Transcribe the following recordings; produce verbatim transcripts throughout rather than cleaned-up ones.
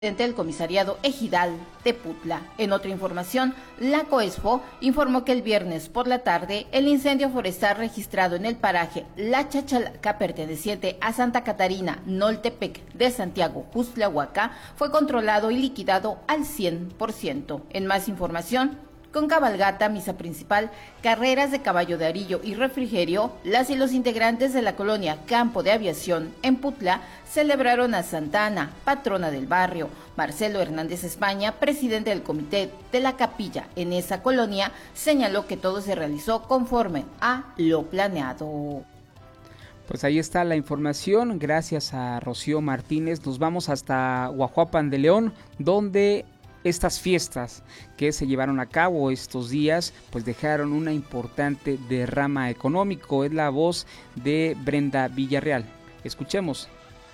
del comisariado ejidal de Putla. En otra información, la COESFO informó que el viernes por la tarde el incendio forestal registrado en el paraje La Chachalaca perteneciente a Santa Catarina, Noltepec de Santiago, Juztlahuaca, fue controlado y liquidado al cien por ciento. En más información, con cabalgata, misa principal, carreras de caballo de arillo y refrigerio, las y los integrantes de la colonia Campo de Aviación en Putla celebraron a Santa Ana, patrona del barrio. Marcelo Hernández España, presidente del comité de la capilla en esa colonia, señaló que todo se realizó conforme a lo planeado. Pues ahí está la información, gracias a Rocío Martínez. Nos vamos hasta Huajuapan de León, donde estas fiestas que se llevaron a cabo estos días pues dejaron una importante derrama económico. Es la voz de Brenda Villarreal. Escuchemos.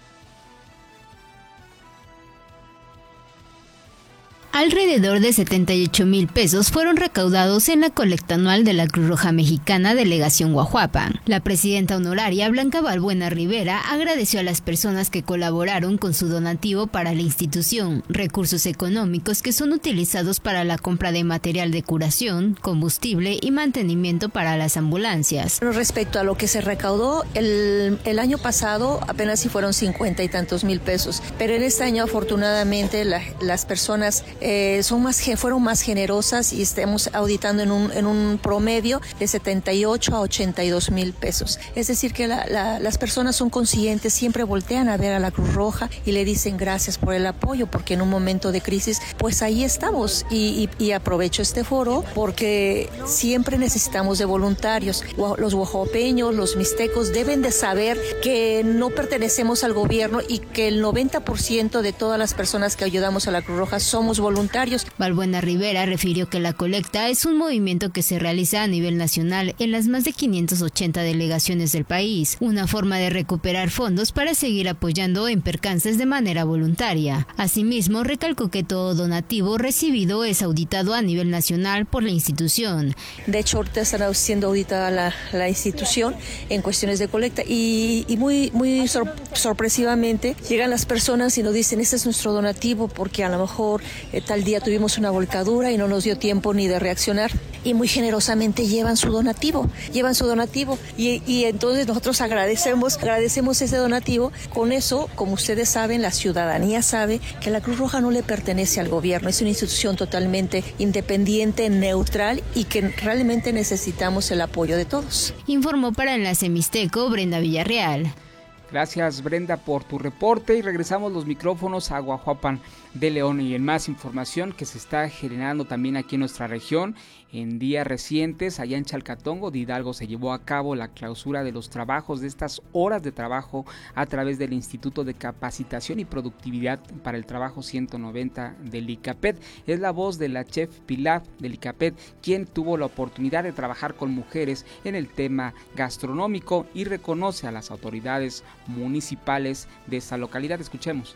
Alrededor de setenta y ocho mil pesos fueron recaudados en la colecta anual de la Cruz Roja Mexicana Delegación Huajuapan. La presidenta honoraria Blanca Balbuena Rivera agradeció a las personas que colaboraron con su donativo para la institución, recursos económicos que son utilizados para la compra de material de curación, combustible y mantenimiento para las ambulancias. Respecto a lo que se recaudó, el, el año pasado apenas si fueron cincuenta y tantos mil pesos, pero en este año afortunadamente la, las personas Eh, son más, fueron más generosas y estamos auditando en un, en un promedio de setenta y ocho a ochenta y dos mil pesos. Es decir, que la, la, las personas son conscientes, siempre voltean a ver a la Cruz Roja y le dicen gracias por el apoyo, porque en un momento de crisis, pues ahí estamos. Y, y, y aprovecho este foro porque siempre necesitamos de voluntarios. Los oaxaqueños, los mixtecos deben de saber que no pertenecemos al gobierno y que el noventa por ciento de todas las personas que ayudamos a la Cruz Roja somos voluntarios. voluntarios. Balbuena Rivera refirió que la colecta es un movimiento que se realiza a nivel nacional en las más de quinientas ochenta delegaciones del país, una forma de recuperar fondos para seguir apoyando en percances de manera voluntaria. Asimismo, recalcó que todo donativo recibido es auditado a nivel nacional por la institución. De hecho, ahorita está siendo auditada la, la institución en cuestiones de colecta y, y muy, muy sor, sorpresivamente llegan las personas y nos dicen, este es nuestro donativo porque a lo mejor Eh, tal día tuvimos una volcadura y no nos dio tiempo ni de reaccionar y muy generosamente llevan su donativo, llevan su donativo y, y entonces nosotros agradecemos, agradecemos ese donativo. Con eso, como ustedes saben, la ciudadanía sabe que la Cruz Roja no le pertenece al gobierno, es una institución totalmente independiente, neutral y que realmente necesitamos el apoyo de todos. Informó para Enlace Mixteco Brenda Villarreal. Gracias, Brenda, por tu reporte y regresamos los micrófonos a Huajuapan de León. Y en más información que se está generando también aquí en nuestra región, en días recientes allá en Chalcatongo de Hidalgo se llevó a cabo la clausura de los trabajos de estas horas de trabajo a través del Instituto de Capacitación y Productividad para el Trabajo ciento noventa del ICAPET. Es la voz de la chef Pilar del ICAPET, quien tuvo la oportunidad de trabajar con mujeres en el tema gastronómico y reconoce a las autoridades municipales de esta localidad. Escuchemos.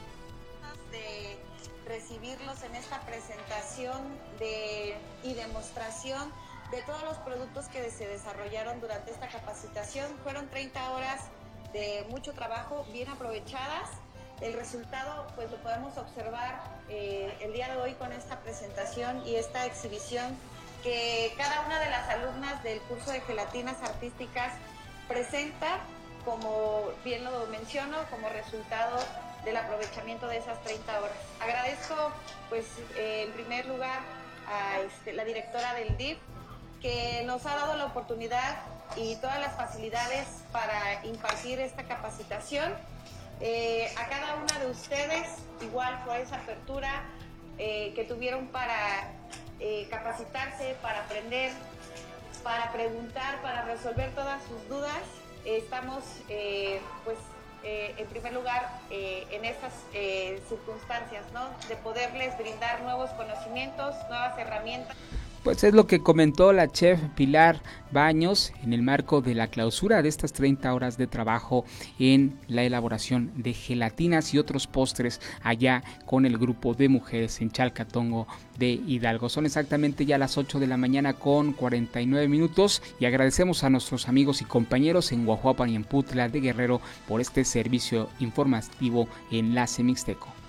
De recibirlos en esta presentación de, y demostración de todos los productos que se desarrollaron durante esta capacitación. Fueron treinta horas de mucho trabajo, bien aprovechadas. El resultado pues lo podemos observar eh, el día de hoy con esta presentación y esta exhibición que cada una de las alumnas del curso de gelatinas artísticas presenta, como bien lo menciono, como resultado del aprovechamiento de esas treinta horas. Agradezco, pues, eh, en primer lugar a este, la directora del D I F, que nos ha dado la oportunidad y todas las facilidades para impartir esta capacitación. Eh, a cada una de ustedes, igual por esa apertura eh, que tuvieron para eh, capacitarse, para aprender, para preguntar, para resolver todas sus dudas. Estamos, eh, pues, eh, en primer lugar, eh, en estas eh, circunstancias, ¿no? De poderles brindar nuevos conocimientos, nuevas herramientas. Pues es lo que comentó la chef Pilar Baños en el marco de la clausura de estas treinta horas de trabajo en la elaboración de gelatinas y otros postres allá con el grupo de mujeres en Chalcatongo de Hidalgo. Son exactamente ya las ocho de la mañana con cuarenta y nueve minutos y agradecemos a nuestros amigos y compañeros en Huajuapan y en Putla de Guerrero por este servicio informativo Enlace Mixteco.